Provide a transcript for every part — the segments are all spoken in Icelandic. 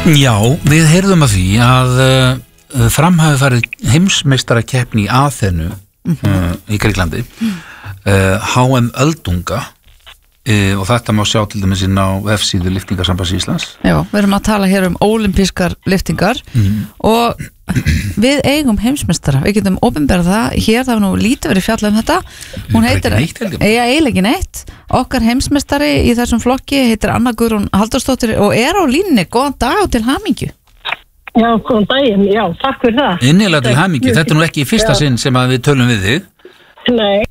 Já, við heyrðum að því að fram hafi farið heimsmeistarakeppni í Aþenu í Gríklandi HM öldunga og þetta má sjá til dæmis inn á vefsíðu Lyftingasambands Íslands. Já, við erum að tala hér um ólympískar lyftingar og við eigum heimsmeistara, við getum opinberað það hér, það var nú lítið verið fjallað um þetta. Hún heitir, eiginlega ekki neitt, okkar heimsmeistari í þessum flokki heitir Anna Guðrún Halldórsdóttir og er á línunni. Góðan dag og til hamingju. Já, góðan daginn, já, takk fyrir það. Innilega til hamingju, þetta er nú ekki í fyrsta sinn sem að við tölum við þig. Nei.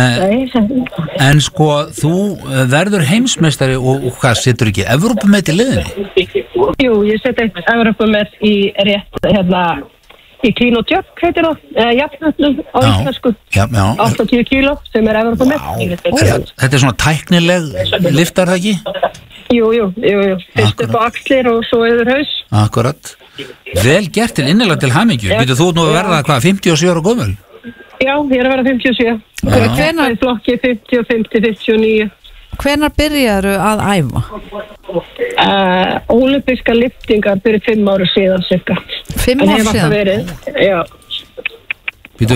En sko, þú verður heimsmeistari og hvað, setur ekki Evrópumet í liðinni? Jú, ég seti Evrópumet í rétt, í clean og jump, heitir það, jafnöfnum á íslensku, 80 kíló sem er Evrópumet. Þetta er svona tæknileg lyftar það ekki? Jú, fyrst upp á axlir og svo yfir haus. Akkurat. Vel gert til innilega til hamingju. Býtu þú nú að verða hvað, 57 ára gömul? Já, ég er að vera 57. Hvenær flokki 50, 50, 59. Hvenær byrjaru að æfa? Ólympískar lyftingar fyrir 5 ára síðan cirka. 5 ára síðan? Verið, já. Býtu,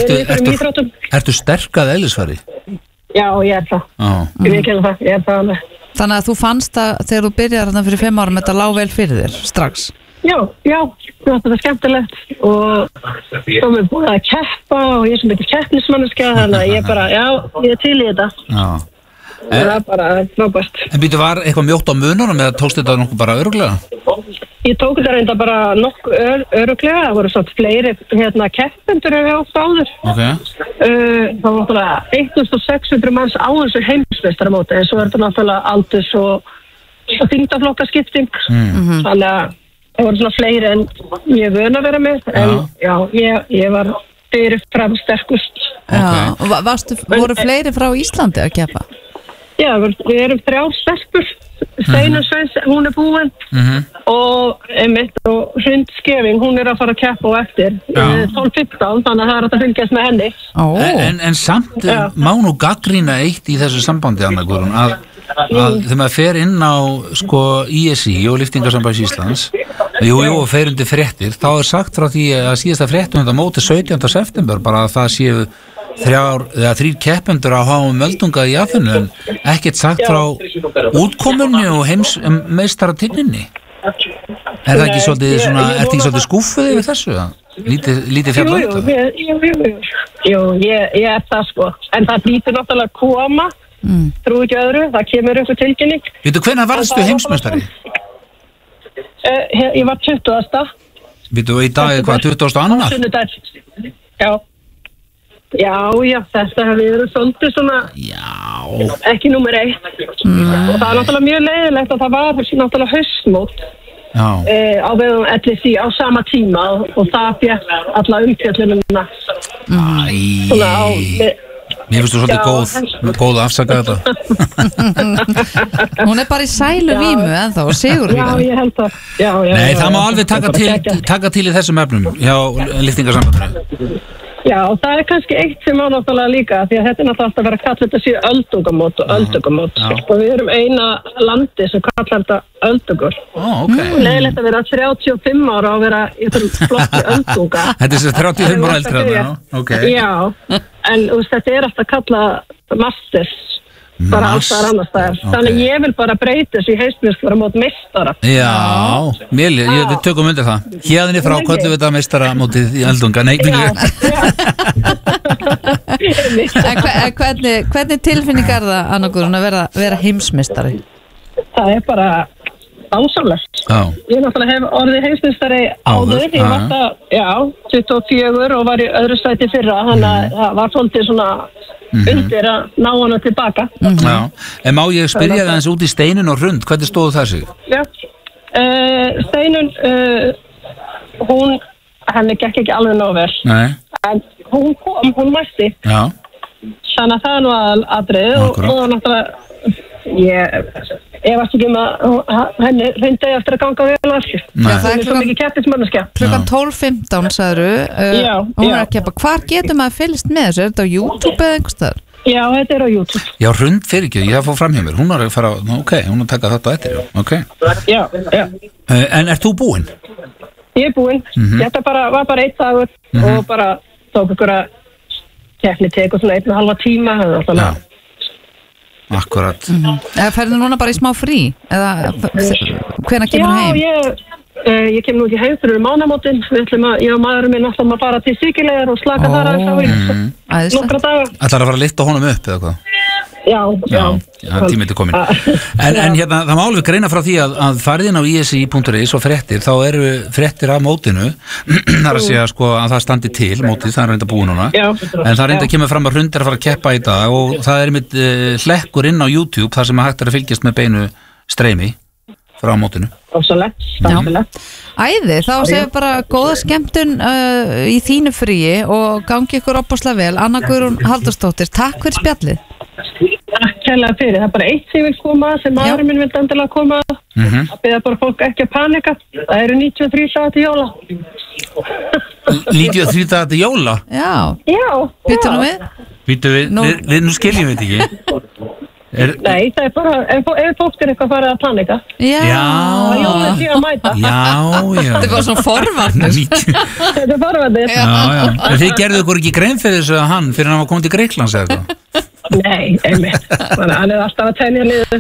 ertu sterkað eðlisfari? Já, ég er það. Ég er það. Þannig að þú fannst að þegar þú byrjar þarna fyrir 5 árum þetta lá vel fyrir þér strax? Já, þetta var skemmtilegt og svo er búin að keppa og ég er svo mikið keppnismanneska þannig að ég bara, ég er til í þetta. Það er bara frábært. En býtu, var eitthvað mjótt á mununum eða tókst þetta nokkuð bara örugglega? Ég tók þetta reynda bara nokkuð örugglega, það voru svona fleiri keppendur ef ég átt áður. Það var bara 1600 manns á þessu heimsmeistaramóti en svo er þetta náttúrulega aldurs og þyngdaflokkaskipting. Þannig að það voru svona fleiri en ég vön að vera með en ég var fyrir fram sterkust. Voru fleiri frá Íslandi að keppa? Já, við erum 3 stelpur. Steinunn Sveins, hún er búin og Hrund Skeving, hún er að fara að keppa á eftir 12-15, þannig að það er að fylgjast með henni. En samt má nú gagnrýna eitt í þessu sambandi, Anna Guðrún, að þegar maður fer inn á sko ISI og Lyftingasambands Íslands og fer undir fréttir, þá er sagt frá því að síðasta fréttum þetta móti 17. september bara að það séu 3 keppendur að hafa öldunga í Aþenu en ekkert sagt frá útkomunni og heimsmeistaratinninni. Er það ekki svolítið svona, ertu ekki svolítið skúffuð yfir þessu? Lítið fjall um þetta? Jú, ég er það sko, en það lítur náttúrulega að koma, trú ekki öðru, það kemur einhver tilkynning. Veitu, hvenær varstu heimsmeistari? Ég var 20. Veitu, í dag er hvað, 22. Já, þetta hefur verið svolítið svona ekki númer 1 og það er náttúrulega mjög leiðilegt að það var náttúrulega haustmót á vegum LSI á sama tíma og það fékk alla umfjöllununa svona á Mér finnst þú svolítið góð að afsaka þetta. Hún er bara í sælu vímu ennþá og sigur vímu. Já, ég held það. Nei, það má alveg taka til í þessum efnum hjá Lyftingasambandinu. Já, og það er kannski eitt sem á náttúrulega líka því að þetta er náttúrulega alltaf að vera að kalla þetta séu öldungamót og öldungamót og við erum eina landi sem kallar þetta öldugur. Leiðilegt að vera 35 ára og vera í þessum flokki öldunga. Þetta er 35 ára eldri. Já, en þetta er alltaf að kalla masters bara alltaf annars staðar. Þannig ég vil bara breyta þessu í heimsmeistaramót meistara. Já, við tökum undir það. Héðinni frá köllum við þetta meistaramótið í öldunga. Nei, Hvernig tilfinning er það, Anna Guðrún, að vera heimsmeistari? Það er bara dásamlegt. Ég náttúrulega hef orðið heimsmeistari áður. Ég var það, 24 og var í öðru sæti fyrra. Þannig að það var svolítið svona undir að ná hana tilbaka. En má ég spyrja það eins út í Steinunn og Hrund, hvernig stóðu það sig? Já, Steinunn, henni gekk ekki alveg nóg vel. En hún kom, hún mætti. Þannig að það er nú aðrið og náttúrulega ég varst ekki henni reyndi eftir að ganga vel á eftir. Það er svo mikið keppnismanneskja. Klukkan 12:15 sagðiru, hún er að keppa. Hvar getur maður fylgst með þessu? Er þetta á YouTube eða einhvers staðar? Já, þetta á YouTube. Já, Hrund fyrir ekki, ég fór fram hjá mér. Hún var að fara, ok, hún að taka þetta eftir, ok. Já. En ert þú búinn? Ég búinn. Þetta var bara 1 dagur og bara tók ykkur að keppni tekur svona 1,5 tíma. Já, akkurat. Ferðu núna bara í smá frí? Eða hvenær kemur þú heim? Já, ég kem nú ekki heim fyrir mánamótin. Ég og maðurinn minn ætlum að fara til Sikileyjar og slaka þar að þá í nokkra daga. Ætlar að fara að lyfta honum upp eða hvað? Já, tímið er komin. En hérna, það má alveg greina frá því að farið inn á isi.is og fréttir, þá eru fréttir af mótinu, það er að segja sko að það standi til mótið, það er reynda búið núna, en það reynda kemur fram að Hrund er að fara að keppa í dag og það er mitt hlekkur inn á YouTube þar sem hægt er að fylgjast með beinu streymi frá mótinu. Æði, þá séu bara góða skemmtun í þínu fríi og gangi ykkur opaslega vel. Anna Guðrún Halldórsdóttir, takk fyrir spjallið. Takk kærlega fyrir, það er bara eitt sem vil koma sem maðurinn minn vildi endilega koma að byrja bara fólk ekki að panika. Það eru 93 dagar til jóla. 93 dagar til jóla? Já. Býttu nú við? Býttu við, nú skiljum við þetta ekki. Nei, það er bara, ef fólk er eitthvað farið að panika. Það jóla því að mæta. Þetta er bara svona forvarnir. Þetta er forvarnir. En þið gerðu ykkur ekki grein fyrir þessu að hann fyrir að hann var komið til Grikklands eða eitthvað? Nei, einmitt. Hann er alltaf að telja niður.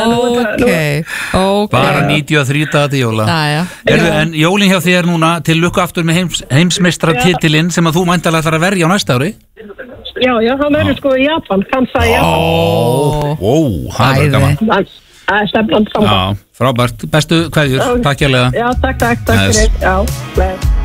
Ok. Bara 93 dagar til jóla. En jólin hjá þér núna til lukku aftur með heimsmeistaratitilinn sem að þú mæntalega ætlar að verja á næsta ári. Já, hann verður sko í Japan, Kansai, Japan. Það er gaman. Það er stefnand saman. Já, frábært. Bestu kveðjur, takk hérlega. Já, takk fyrir. Já,